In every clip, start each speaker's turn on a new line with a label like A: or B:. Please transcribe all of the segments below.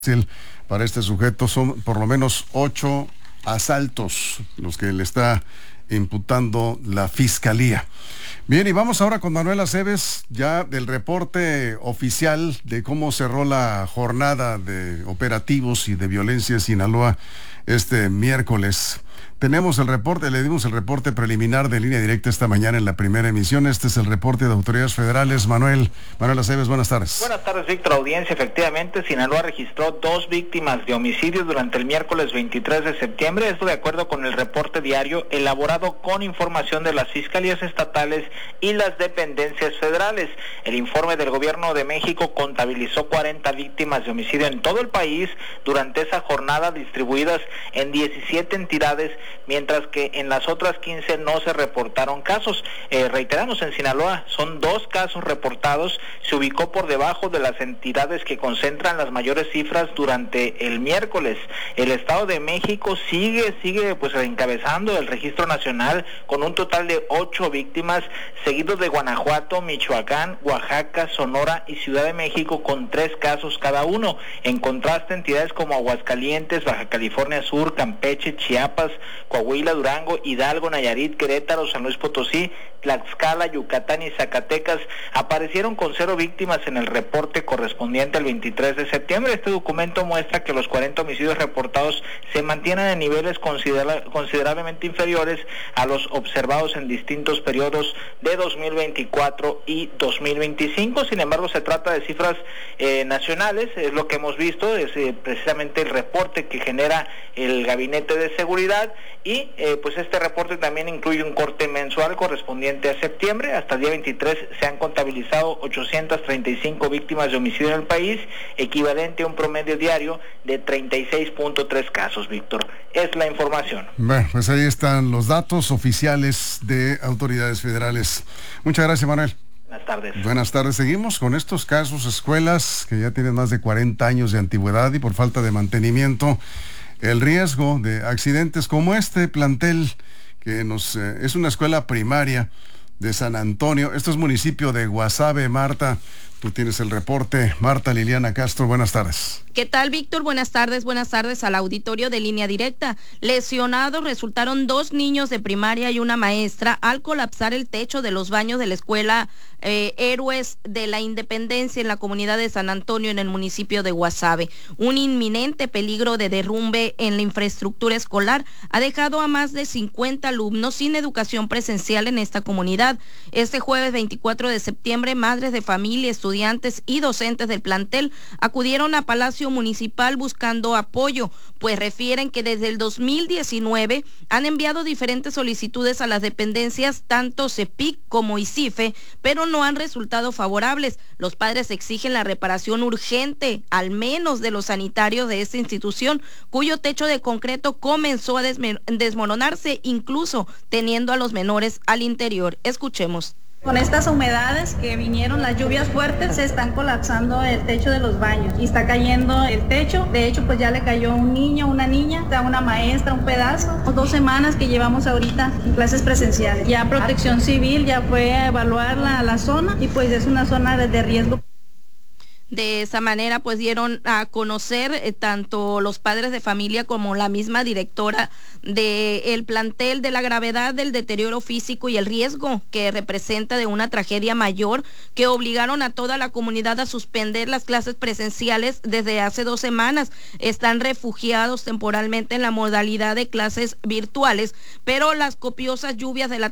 A: para este sujeto. Son por lo menos 8 asaltos los que le está imputando la fiscalía. Bien, y vamos ahora con Manuel Aceves, ya del reporte oficial de cómo cerró la jornada de operativos y de violencia en Sinaloa este miércoles. Tenemos el reporte, le dimos el reporte preliminar de Línea Directa esta mañana en la primera emisión. Este es el reporte de autoridades federales. Manuel Aceves, buenas tardes.
B: Buenas tardes, Víctor. Audiencia, efectivamente, Sinaloa registró 2 víctimas de homicidio durante el miércoles 23 de septiembre. Esto de acuerdo con el reporte diario elaborado con información de las fiscalías estatales y las dependencias federales. El informe del Gobierno de México contabilizó 40 víctimas de homicidio en todo el país durante esa jornada, distribuidas en 17 entidades, mientras que en las otras 15 no se reportaron casos. Reiteramos, en Sinaloa son 2 casos reportados, se ubicó por debajo de las entidades que concentran las mayores cifras durante el miércoles. El Estado de México sigue pues encabezando el registro nacional con un total de 8 víctimas, seguido de Guanajuato, Michoacán, Oaxaca, Sonora y Ciudad de México con 3 casos cada uno. En contraste, entidades como Aguascalientes, Baja California Sur, Campeche, Chiapas, Coahuila, Durango, Hidalgo, Nayarit, Querétaro, San Luis Potosí, Tlaxcala, Yucatán y Zacatecas aparecieron con 0 víctimas en el reporte correspondiente al 23 de septiembre. Este documento muestra que los 40 homicidios reportados se mantienen en niveles considerablemente inferiores a los observados en distintos periodos de 2024 y 2025. Sin embargo, se trata de cifras nacionales, es lo que hemos visto, es precisamente el reporte que genera el Gabinete de Seguridad, y pues este reporte también incluye un corte mensual correspondiente a septiembre. Hasta el día 23 se han contabilizado 835 víctimas de homicidio en el país, equivalente a un promedio diario de 36.3 casos, Víctor. Es la información.
A: Bueno, pues ahí están los datos oficiales de autoridades federales. Muchas gracias, Manuel.
B: Buenas tardes.
A: Buenas tardes. Seguimos con estos casos, escuelas que ya tienen más de 40 años de antigüedad y por falta de mantenimiento, el riesgo de accidentes como este plantel que es una escuela primaria de San Antonio. Esto es municipio de Guasave. Marta, tú tienes el reporte. Marta Liliana Castro, buenas tardes.
C: ¿Qué tal, Víctor? Buenas tardes al auditorio de Línea Directa. Lesionados resultaron 2 niños de primaria y una maestra al colapsar el techo de los baños de la escuela Héroes de la Independencia en la comunidad de San Antonio, en el municipio de Guasave. Un inminente peligro de derrumbe en la infraestructura escolar ha dejado a más de 50 alumnos sin educación presencial en esta comunidad. Este jueves 24 de septiembre, madres de familia, estudiantes y docentes del plantel acudieron a Palacio Municipal buscando apoyo, pues refieren que desde el 2019 han enviado diferentes solicitudes a las dependencias, tanto CEPIC como ICIFE, pero no han resultado favorables. Los padres exigen la reparación urgente, al menos de los sanitarios de esta institución, cuyo techo de concreto comenzó a desmoronarse, incluso teniendo a los menores al interior. Escuchemos.
D: Con estas humedades que vinieron, las lluvias fuertes, se están colapsando el techo de los baños y está cayendo el techo. De hecho, pues ya le cayó un niño, una niña, una maestra, un pedazo. 2 semanas que llevamos ahorita en clases presenciales. Ya Protección Civil ya fue a evaluar la zona y pues es una zona de riesgo.
C: De esa manera, pues dieron a conocer tanto los padres de familia como la misma directora del plantel de la gravedad del deterioro físico y el riesgo que representa de una tragedia mayor, que obligaron a toda la comunidad a suspender las clases presenciales desde hace 2 semanas. Están refugiados temporalmente en la modalidad de clases virtuales, pero las copiosas lluvias de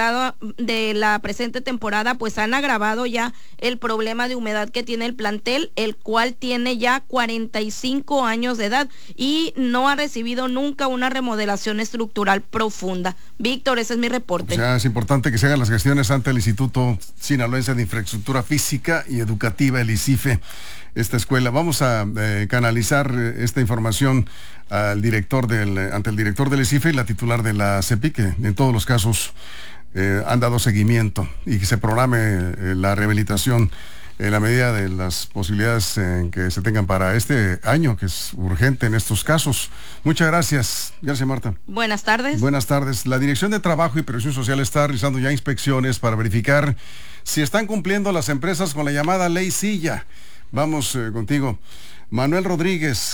C: la presente temporada pues han agravado ya el problema de humedad que tiene el plantel, el cual tiene ya 45 años de edad y no ha recibido nunca una remodelación estructural profunda. Víctor, ese es mi reporte.
A: O sea, es importante que se hagan las gestiones ante el Instituto Sinaloense de Infraestructura Física y Educativa, el ICIFE, esta escuela. Vamos a canalizar esta información ante el director del ICIFE y la titular de la CEPIC, que en todos los casos han dado seguimiento y que se programe la rehabilitación en la medida de las posibilidades que se tengan para este año, que es urgente en estos casos. Muchas gracias. Gracias, Marta.
C: Buenas tardes.
A: Buenas tardes. La Dirección de Trabajo y Previsión Social está realizando ya inspecciones para verificar si están cumpliendo las empresas con la llamada Ley Silla. Vamos contigo. Manuel Rodríguez,